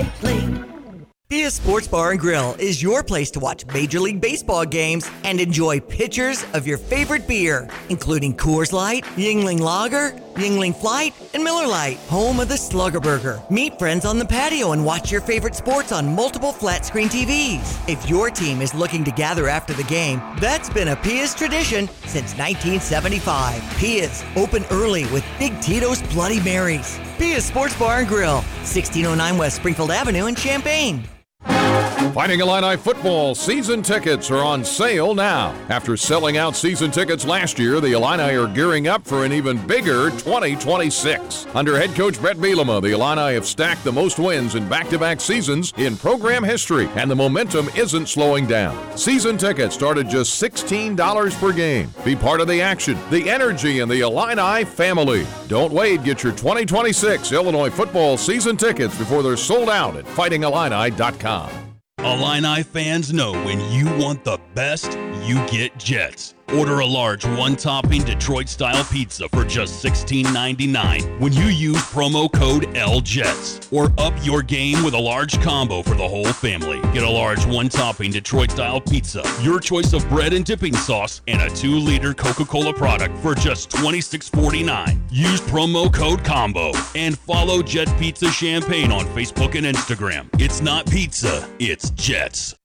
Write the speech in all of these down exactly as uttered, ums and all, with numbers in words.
recycling. Pia Sports Bar and Grill is your place to watch Major League Baseball games and enjoy pitchers of your favorite beer, including Coors Light, Yuengling Lager, Yuengling Flight, and Miller Lite, home of the Slugger Burger. Meet friends on the patio and watch your favorite sports on multiple flat-screen T Vs. If your team is looking to gather after the game, that's been a Pia's tradition since nineteen seventy-five. Pia's, open early with Big Tito's Bloody Marys. Pia's Sports Bar and Grill, sixteen oh nine West Springfield Avenue in Champaign. Fighting Illini football season tickets are on sale now. After selling out season tickets last year, the Illini are gearing up for an even bigger twenty twenty-six. Under head coach Brett Bielema, the Illini have stacked the most wins in back-to-back seasons in program history, and the momentum isn't slowing down. Season tickets start at just sixteen dollars per game. Be part of the action, the energy, and the Illini family. Don't wait. Get your twenty twenty-six Illinois football season tickets before they're sold out at fighting illini dot com. Illini fans know when you want the best, you get Jets. Order a large one-topping Detroit-style pizza for just sixteen ninety-nine when you use promo code L Jets. Or up your game with a large combo for the whole family. Get a large one-topping Detroit-style pizza, your choice of bread and dipping sauce, and a two-liter Coca-Cola product for just twenty-six forty-nine. Use promo code COMBO and follow Jet Pizza Champaign on Facebook and Instagram. It's not pizza, it's Jets.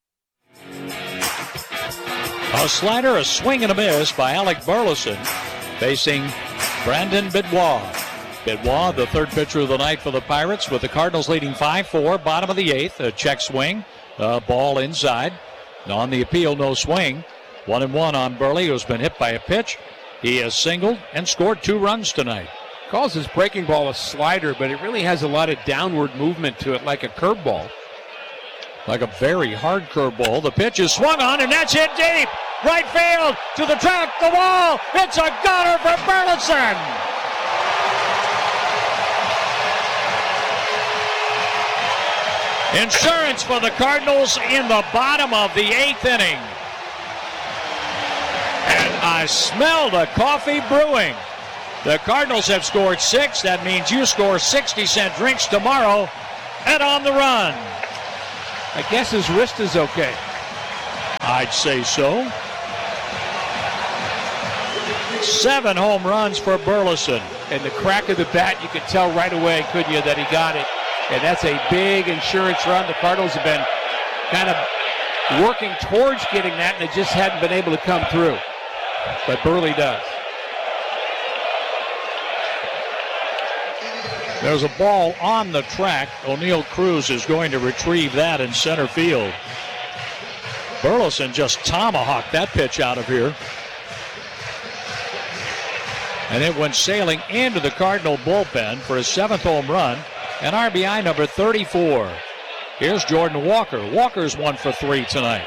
A slider, a swing and a miss by Alec Burleson facing Brandon Bidwell. Bidwell, the third pitcher of the night for the Pirates, with the Cardinals leading five four, bottom of the eighth. A check swing, a ball inside. On the appeal, no swing. One and one on Burley, who's been hit by a pitch. He has singled and scored two runs tonight. Calls his breaking ball a slider, but it really has a lot of downward movement to it, like a curveball. Like a very hard curveball. The pitch is swung on, and that's hit deep. Right field, to the track, the wall. It's a gunner for Burleson. Insurance for the Cardinals in the bottom of the eighth inning. And I smell the coffee brewing. The Cardinals have scored six. That means you score sixty cent drinks tomorrow and on the run. I guess his wrist is okay. I'd say so. Seven home runs for Burleson. And the crack of the bat, you could tell right away, couldn't you, that he got it. And that's a big insurance run. The Cardinals have been kind of working towards getting that, and they just hadn't been able to come through. But Burley does. There's a ball on the track. O'Neal Cruz is going to retrieve that in center field. Burleson just tomahawked that pitch out of here. And it went sailing into the Cardinal bullpen for his seventh home run and R B I number thirty-four. Here's Jordan Walker. Walker's one for three tonight.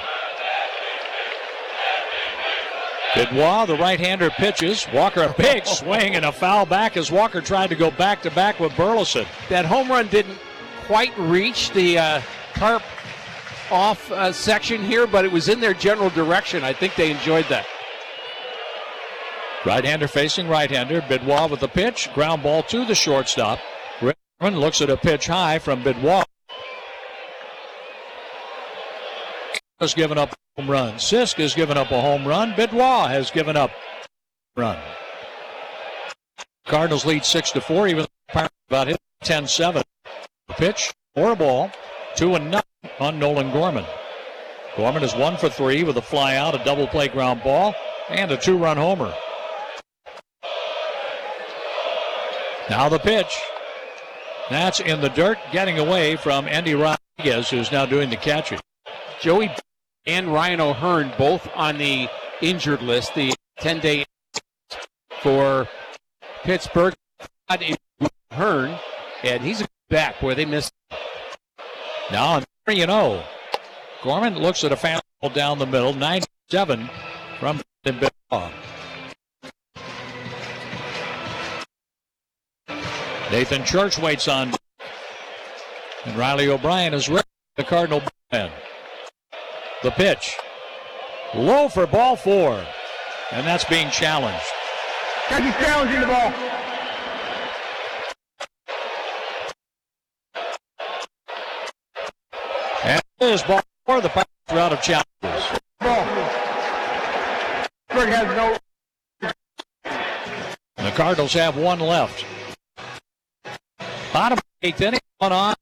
Bidwell, the right-hander, pitches. Walker, a big swing and a foul back as Walker tried to go back-to-back with Burleson. That home run didn't quite reach the uh, carp off uh, section here, but it was in their general direction. I think they enjoyed that. Right-hander facing right-hander. Bidwell with the pitch. Ground ball to the shortstop. Rickman looks at a pitch high from Bidwell. Has given up a home run. Sisk has given up a home run. Bidwell has given up a run. Cardinals lead six to four. Even about hit ten seven. Pitch or a ball. Two and nothing on Nolan Gorman. Gorman is one for three with a fly out, a double play ground ball, and a two-run homer. Now the pitch. That's in the dirt, getting away from Andy Rodriguez, who's now doing the catching. Joey and Ryan O'Hearn both on the injured list, the ten-day for Pittsburgh. O'Hearn, and he's back where they missed. Now on three and oh. Gorman looks at a fastball down the middle, nine seven from Bidwell. Nathan Church waits on, and Riley O'Brien is ready for the Cardinal bullpen. The pitch. Low for ball four. And that's being challenged. He's challenging the ball. is ball four. The Pirates are out of challenges. Ball. Pittsburgh has no. The Cardinals have one left. Bottom of the eighth inning, one on.